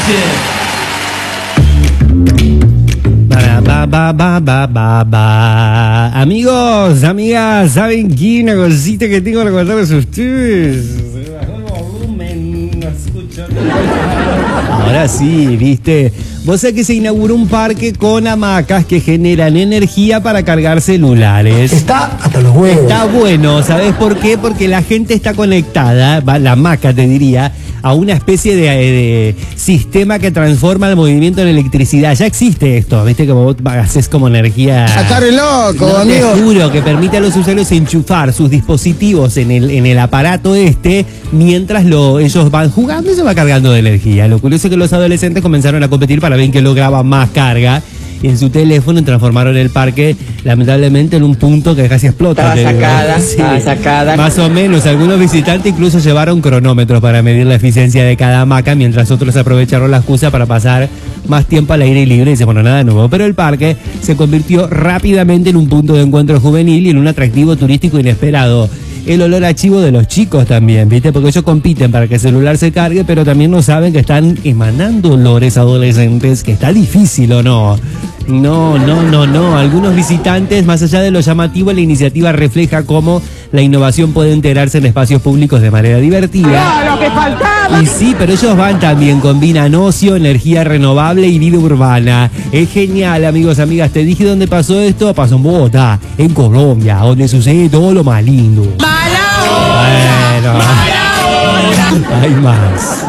Amigos, amigas, ¿saben qué? Una cosita que tengo que contarles a ustedes. Se bajó el volumen, no escucho nada. Ahora sí, ¿viste? Vos sabés que se inauguró un parque con hamacas que generan energía para cargar celulares. Está hasta los huevos. Está bueno, ¿sabés por qué? Porque la gente está conectada, la hamaca te diría, a una especie de sistema que transforma el movimiento en electricidad. Ya existe esto, ¿viste? Como vos haces como energía... Está re loco, no, amigo. Te juro que permite a los usuarios enchufar sus dispositivos en el aparato mientras ellos van jugando y se va cargando de energía. Lo curioso es que los adolescentes comenzaron a competir para ver quién lograba más carga. Y en su teléfono transformaron el parque, lamentablemente, en un punto que casi explota. Estaba sacada. Más o menos. Algunos visitantes incluso llevaron cronómetros para medir la eficiencia de cada hamaca, mientras otros aprovecharon la excusa para pasar más tiempo al aire libre y se bueno, nada nuevo. Pero el parque se convirtió rápidamente en un punto de encuentro juvenil y en un atractivo turístico inesperado. El olor a chivo de los chicos también, ¿viste? Porque ellos compiten para que el celular se cargue, pero también no saben que están emanando olores adolescentes, que está difícil, ¿o no? No. Algunos visitantes, más allá de lo llamativo, la iniciativa refleja cómo la innovación puede integrarse en espacios públicos de manera divertida. ¡Lo que faltaba! Y sí, pero ellos van también, combinan ocio, energía renovable y vida urbana. Es genial, amigos, amigas. Te dije dónde pasó esto. Pasó en Bogotá, en Colombia, donde sucede todo lo más lindo. Bueno, hay más.